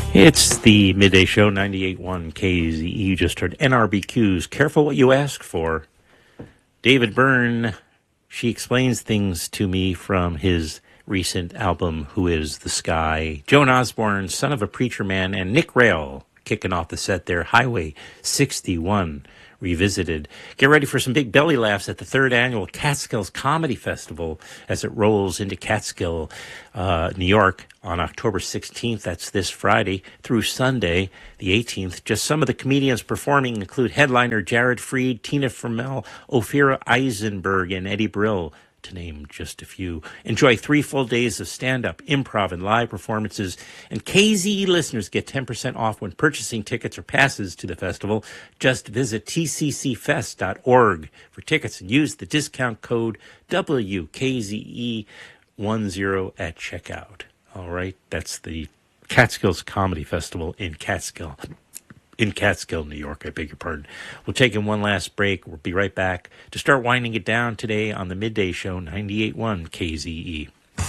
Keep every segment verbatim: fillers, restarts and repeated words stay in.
It's the Midday Show, ninety-eight point one K Z E. You just heard N R B Q's Careful What You Ask For. David Byrne, She Explains Things to Me from his recent album, Who Is the Sky. Joan Osborne, Son of a Preacher Man, and Nick Rail kicking off the set there, Highway sixty-one. Revisited. Get ready for some big belly laughs at the third annual Catskills Comedy Festival as it rolls into Catskill, uh, New York on October sixteenth. That's this Friday through Sunday, the eighteenth. Just some of the comedians performing include headliner Jared Freed, Tina Furmel, Ophira Eisenberg, and Eddie Brill, to name just a few. Enjoy three full days of stand-up, improv, and live performances. And K Z E listeners get ten percent off when purchasing tickets or passes to the festival. Just visit T C C fest dot org for tickets and use the discount code W K Z E ten at checkout. All right, that's the Catskills Comedy Festival in Catskill. In Catskill, New York, I beg your pardon. We'll take in one last break. We'll be right back to start winding it down today on the Midday Show, ninety-eight point one K Z E.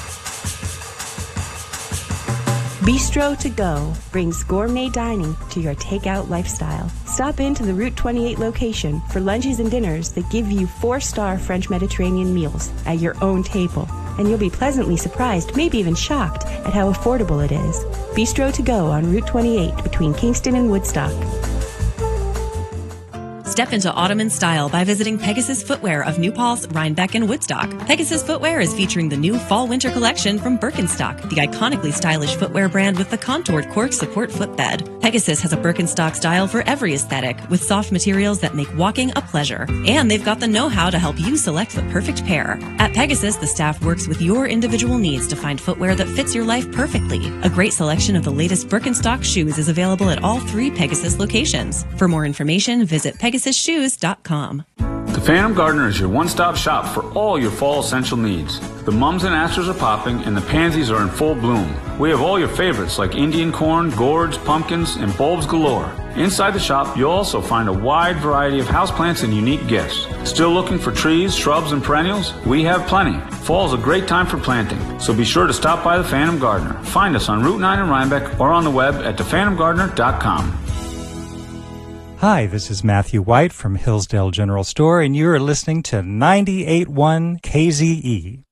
Bistro to Go brings gourmet dining to your takeout lifestyle. Stop into the Route twenty-eight location for lunches and dinners that give you four-star French Mediterranean meals at your own table. And you'll be pleasantly surprised, maybe even shocked, at how affordable it is. Bistro to Go on Route twenty-eight between Kingston and Woodstock. Step into autumn in style by visiting Pegasus Footwear of New Paltz, Rhinebeck, and Woodstock. Pegasus Footwear is featuring the new fall-winter collection from Birkenstock, the iconically stylish footwear brand with the contoured cork support footbed. Pegasus has a Birkenstock style for every aesthetic, with soft materials that make walking a pleasure. And they've got the know-how to help you select the perfect pair. At Pegasus, the staff works with your individual needs to find footwear that fits your life perfectly. A great selection of the latest Birkenstock shoes is available at all three Pegasus locations. For more information, visit pegasus shoes dot com. The Phantom Gardener is your one-stop shop for all your fall essential needs. The mums and asters are popping and the pansies are in full bloom. We have all your favorites like Indian corn, gourds, pumpkins, and bulbs galore. Inside the shop, you'll also find a wide variety of houseplants and unique gifts. Still looking for trees, shrubs, and perennials? We have plenty. Fall is a great time for planting, so be sure to stop by the Phantom Gardener. Find us on Route nine in Rhinebeck or on the web at the phantom gardener dot com. Hi, this is Matthew White from Hillsdale General Store, and you are listening to ninety-eight point one K Z E.